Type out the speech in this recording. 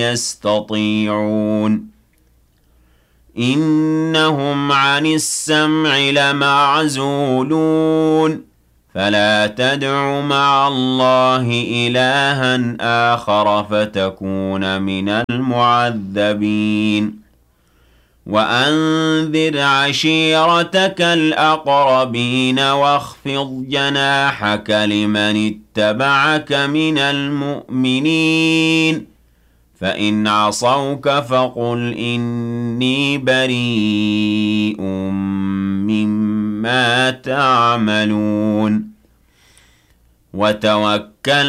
يستطيعون إنهم عن السمع لمعزولون فلا تدع مع الله إلها آخر فتكون من المعذبين وأنذر عشيرتك الأقربين واخفض جناحك لمن اتبعك من المؤمنين فإن عصوك فقل إني بريء مما تعملون وتوكل